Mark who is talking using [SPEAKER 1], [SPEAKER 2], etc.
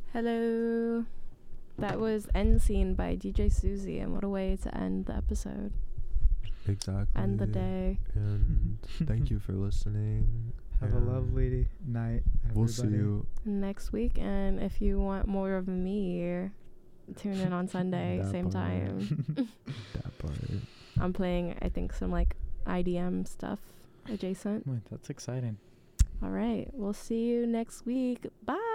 [SPEAKER 1] Hello. That was End Scene by DJ Susie, and what a way to end the episode.
[SPEAKER 2] Exactly.
[SPEAKER 1] End the day.
[SPEAKER 2] And thank you for listening.
[SPEAKER 3] Have a lovely night, everybody.
[SPEAKER 2] We'll see you
[SPEAKER 1] next week, and if you want more of me, tune in on Sunday,
[SPEAKER 2] That
[SPEAKER 1] same
[SPEAKER 2] part.
[SPEAKER 1] time.
[SPEAKER 2] That part.
[SPEAKER 1] I'm playing, I think, some like IDM stuff adjacent.
[SPEAKER 3] Wait, that's exciting.
[SPEAKER 1] All right. We'll see you next week. Bye.